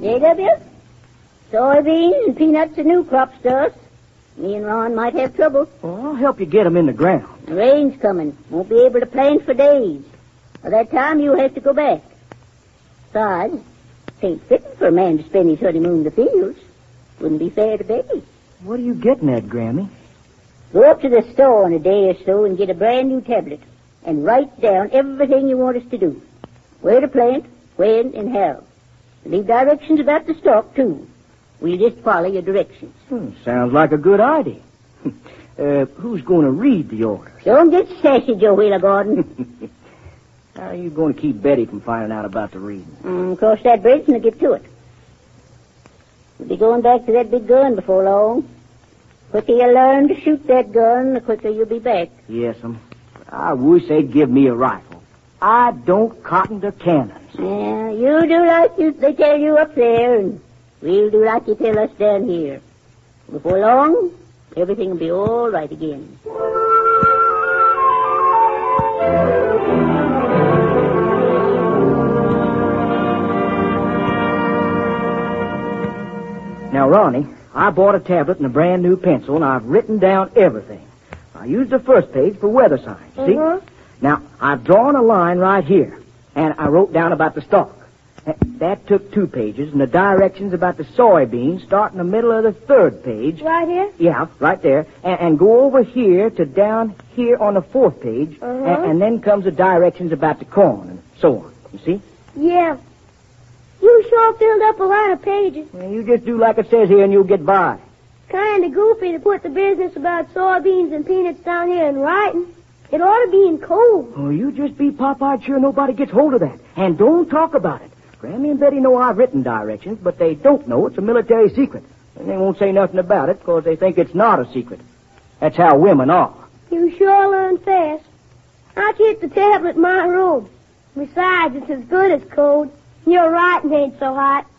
J.W., soybeans and peanuts are new crops to us. Me and Ron might have trouble. Well, I'll help you get 'em in the ground. The rain's coming. Won't be able to plant for days. By that time, you'll have to go back. Besides, it ain't fitting for a man to spend his honeymoon in the fields. Wouldn't be fair to Betty. What are you getting at, Grammy? Go up to the store in a day or so and get a brand new tablet and write down everything you want us to do. Where to plant, when, and how. Leave directions about the stock, too. We'll just follow your directions. Sounds like a good idea. Who's going to read the orders? Don't get sassy, Joe Wheeler Gordon. How are you going to keep Betty from finding out about the reading? Cross that bridge and get to it. We'll be going back to that big gun before long. The quicker you learn to shoot that gun, the quicker you'll be back. Yes'm. I wish they'd give me a rifle. I don't cotton to cannons. Yeah, you do like they tell you up there, and we'll do like you tell us down here. Before long, everything will be all right again. Now, Ronnie, I bought a tablet and a brand new pencil, and I've written down everything. I used the first page for weather signs, see? Now, I've drawn a line right here, and I wrote down about the stalk. That took 2 pages, and the directions about the soybeans start in the middle of the 3rd page. Right here? Yeah, right there. And go over here to down here on the 4th page, and then comes the directions about the corn, and so on. You see? Yeah. You sure filled up a lot of pages. Well, you just do like it says here, and you'll get by. Kind of goofy to put the business about soybeans and peanuts down here in writing. It ought to be in code. Oh, you just be pop-eyed sure nobody gets hold of that. And don't talk about it. Grammy and Betty know I've written directions, but they don't know it's a military secret. And they won't say nothing about it because they think it's not a secret. That's how women are. You sure learn fast. I'll keep the tablet in my room. Besides, it's as good as code. Your writing ain't so hot.